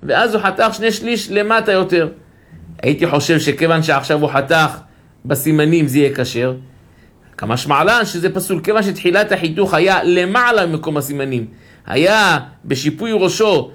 ואז הוא חתך 2/3 למטה יותר. הייתי חושב שכיוון שעכשיו הוא חתך בסימנים זה יהיה כשר. כמשמע לן שזה פסול, כיוון שתחילת החיתוך היה למעלה ממקום הסימנים, היה בשיפוי ראשו,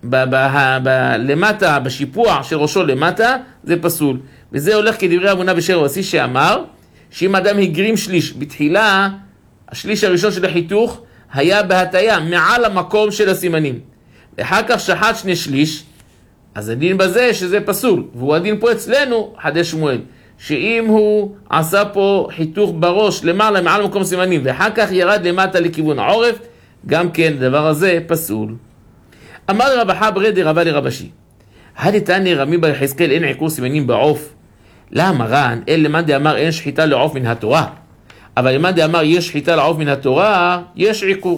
למטה, בשיפוע של ראשו למטה, זה פסול. וזה הולך כדברי אבונה בשער הבסיס שאמר, שאם אדם הגרים שליש, בתחילה, השליש הראשון של החיתוך היה בהטיה מעל המקום של הסימנים. ואחר כך שחט 2/3, אז הדין בזה שזה פסול. והוא הדין פה אצלנו, חדש שמואל, שאם הוא עשה פה חיתוך בראש למעלה מעל מקום סימנים, ואחר כך ירד למטה לכיוון העורף, גם כן הדבר הזה פסול. אמר רבא חברי דרבא לרבשי, הדתני רמי בר יחזקאל אין עיקור סימנים בעוף. למה רן? אל למאן דאמר אין שחיטה לעוף מן התורה, אבל למאן דאמר יש שחיטה לעוף מן התורה, יש עיקור.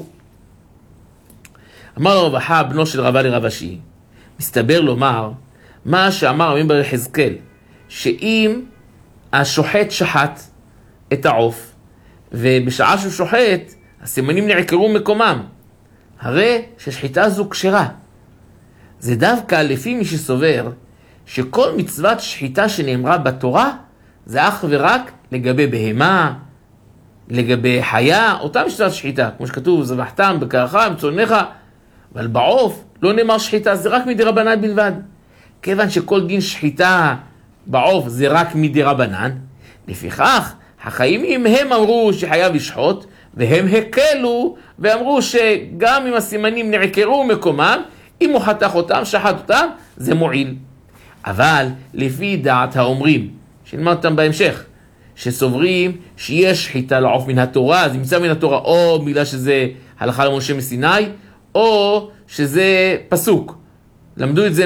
אמר רבא בנו של רבא לרבשי, מסתבר לומר מה שאמר רמי בר יחזקאל, שאם השוחט שחט את העוף, ובשעה שהוא שוחט, הסימנים נעקרו מקומם, הרי ששחיטה זו כשרה. זה דווקא לפי מי שסובר שכל מצוות שחיטה שנאמרה בתורה, זה אך ורק לגבי בהמה, לגבי חיה, אותה מצוות שחיטה, כמו שכתוב, זבחתם בקרך, בצונך, אבל בעוף לא נאמר שחיטה, זה רק מדרבנן בלבד. כיוון שכל דין שחיטה בעוף זה רק מדרבנן, לפיכך החכמים הם אמרו שחייב לשחוט, והם הקלו ואמרו שגם אם הסימנים נעקרו מקומם, אם הוא חתך אותם, שחט אותם, זה מועיל. אבל לפי דעת האומרים, שנלמד אותם בהמשך, שסוברים שיש שחיטה לעוף מן התורה, זה נמצא מן התורה או בגלל שזה הלכה למשה מסיני, או שזה פסוק. למדו את זה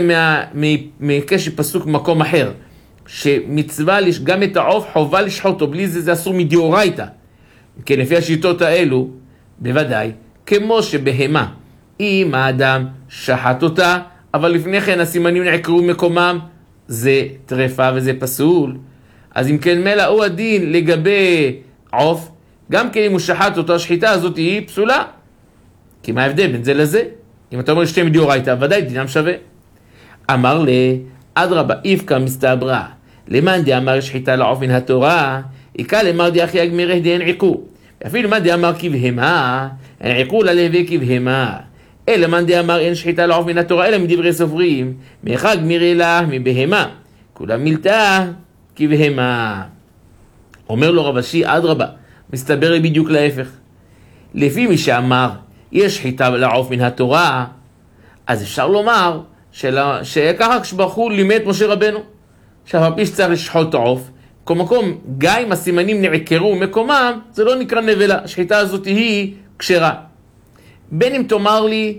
מקשר פסוק במקום אחר, שמצווה גם את העוף חובה לשחוטו, בלי זה זה אסור מדאורייתא. כן, לפי השיטות האלו, בוודאי, כמו שבהמה, אם האדם שחט אותה, אבל לפני כן הסימנים נעקרו מקומם, זה טרפה וזה פסול. אז אם כן מלא הוא הדין לגבי עוף, גם כן אם הוא שחט אותה, השחיטה הזאת היא פסולה. כי מה ההבדל בין זה לזה? אם אתה אומר שתי מדאורייתא, ודאי דינם שווה. אמר לי, אדרבה, איפכא מסתברא, למאן דאמר שחיטה לעוף מן התורה, איקא למר דאחי אגמירא דאין עיקור. אפילו מאן דאמר כבהמה, אין עיקור ללווה כבהמה. אלא מאן דאמר אין שחיטה לעוף מן התורה, אלא מדברי סופרים, מאחד גמירי לה מבהמה, כולם מילתא כבהמה. אומר לו רבשי, אדרבה, מסתבר לי בדיוק להפך. לפי מי שאמר, יש שחיטה לעוף מן התורה, אז אפשר לומר שככה כשברוך הוא לימד משה רבנו, שהפי שצריך לשחוט את העוף, כל מקום, גם אם הסימנים נעקרו מקומם, זה לא נקרא נבלה, השחיטה הזאת היא כשרה. בין אם תאמר לי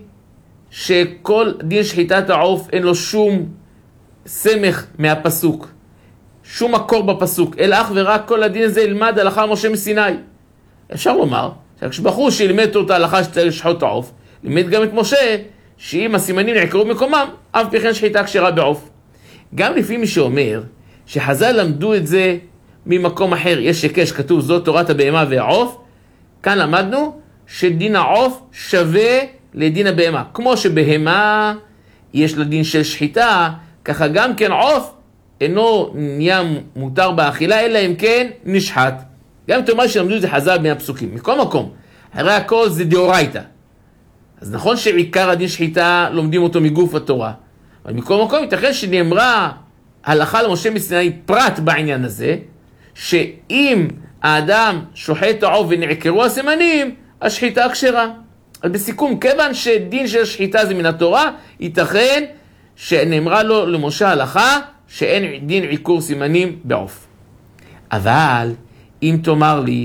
שכל דין שחיטת העוף אין לו שום סמך מהפסוק, שום מקור בפסוק, אלא אך ורק כל הדין הזה ילמד הלכה משה מסיני. אפשר לומר, כשבחור שלימד אותה הלכה שצריך לשחוט את העוף, לימד גם את משה, שאם הסימנים נעקרו מקומם, אף פי כן שחיטה כשרה בעוף. גם לפי מי שאומר, שחז"ל למדו את זה ממקום אחר, יש שקש, כתוב זאת תורת הבהמה והעוף, כאן למדנו שדין העוף שווה לדין הבהמה. כמו שבהמה יש לה דין של שחיטה, ככה גם כן עוף אינו נהיה מותר באכילה, אלא אם כן נשחט. גם תאמר שלמדו את זה חז"ל מהפסוקים, מכל מקום. הרי הכל זה דאורייתא. אז נכון שעיקר הדין שחיטה לומדים אותו מגוף התורה, אבל מכל מקום ייתכן שנאמרה הלכה למשה מסיני פרט בעניין הזה, שאם האדם שוחט את העוף ונעקרו הסימנים, השחיטה כשרה. אז בסיכום, כיוון שדין של שחיטה זה מן התורה, ייתכן שנאמרה לו למשה הלכה שאין דין עיקור סימנים בעוף. אבל אם תאמר לי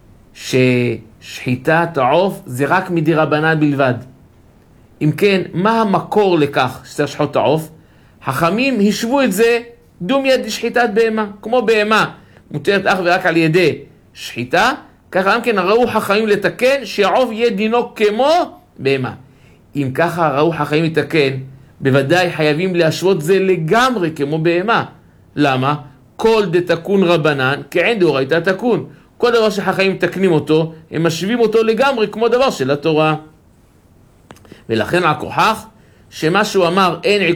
ששחיטת העוף זה רק מדרבנן בלבד, אם כן, מה המקור לכך שצריך לשחוט את העוף? חכמים השוו את זה דומיה שחיטת בהמה. כמו בהמה מותרת אך ורק על ידי שחיטה, ככה גם כן ראו חכמים לתקן שהעוף יהיה דינו כמו בהמה. אם ככה ראו חכמים לתקן, בוודאי חייבים להשוות זה לגמרי כמו בהמה. למה? כל דתקון רבנן כעין דאורייתא תקון. כל דבר שחכמים מתקנים אותו, הם משווים אותו לגמרי כמו דבר של התורה. ולכן הכוכח שמה שהוא אמר אין